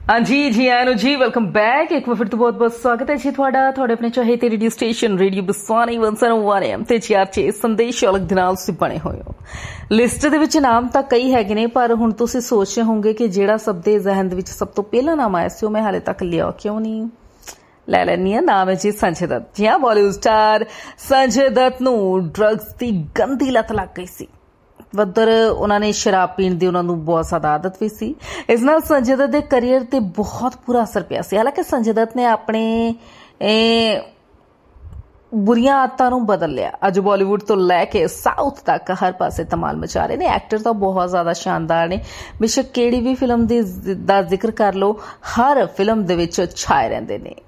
हाँ जी आनू जी welcome back. एक बार फिर तो बहुत बहुत स्वागत है जी ਤੁਹਾਡਾ ਤੁਹਾਡੇ ਆਪਣੇ ਚਾਹੇ ਰੇਡੀਓ ਸਟੇਸ਼ਨ ਰੇਡੀਓ ਬਸਵਾਨੀ 101 AM ਤੇ ਚਾਰਚੇ ਸੰਦੇਸ਼ ਅਲੱਗ ਦੇ ਨਾਲ ਤੁਸੀਂ ਬਣੇ ਹੋਏ ਹੋ। ਲਿਸਟ ਦੇ ਵਿੱਚ ਨਾਮ ਤਾਂ ਕਈ ਹੈਗੇ ਨੇ, ਪਰ ਹੁਣ ਤੁਸੀਂ ਸੋਚ ਰਹੇ ਹੋਵੋਗੇ ਕਿ ਜਿਹੜਾ ਸਭ ਦੇ ਜ਼ਿਹਨ ਦੇ ਵਿੱਚ ਸਭ ਤੋਂ ਪਹਿਲਾ ਨਾਮ ਆਇਆ ਸੀ ਉਹ ਮੈਂ ਹਾਲੇ ਤੱਕ ਲਿਆ ਕਿਉਂ ਨਹੀਂ। ਲੈ ਲੈਣੀ ਆ, ਨਾਮ ਹੈ ਜੀ ਸੰਜੇ ਦੱਤ। ਜੀ ਹਾਂ, ਬਾਲੀਵੁੱਡ ਸਟਾਰ ਸੰਜੇ ਦੱਤ ਨੂੰ ਡਰੱਗਸ ਦੀ ਗੰਦੀ ਲੱਤ ਲੱਗ ਗਈ ਸੀ। ਉੱਧਰ ਉਹਨਾਂ ਨੇ ਸ਼ਰਾਬ ਪੀਣ ਦੀ ਉਹਨਾਂ ਨੂੰ ਬਹੁਤ ਜ਼ਿਆਦਾ ਆਦਤ ਵੀ ਸੀ। ਇਸ ਨਾਲ ਸੰਜੇ ਦੱਤ ਦੇ ਕਰੀਅਰ ਤੇ ਬਹੁਤ ਬੁਰਾ ਅਸਰ ਪਿਆ ਸੀ। ਹਾਲਾਂਕਿ ਸੰਜੇ ਦੱਤ ਨੇ ਆਪਣੇ ਬੁਰੀਆਂ ਆਦਤਾਂ ਨੂੰ ਬਦਲ ਲਿਆ। ਅੱਜ ਬਾਲੀਵੁੱਡ ਤੋਂ ਲੈ ਕੇ ਸਾਊਥ ਤੱਕ ਹਰ ਪਾਸੇ ਧਮਾਲ ਮਚਾ ਰਹੇ ਨੇ। ਐਕਟਰ ਤਾਂ ਬਹੁਤ ਜ਼ਿਆਦਾ ਸ਼ਾਨਦਾਰ ਨੇ, ਬੇਸ਼ੱਕ ਕਿਹੜੀ ਵੀ ਫਿਲਮ ਦਾ ਜ਼ਿਕਰ ਕਰ ਲਓ, ਹਰ ਫਿਲਮ ਦੇ ਵਿੱਚ ਛਾਏ ਰਹਿੰਦੇ ਨੇ।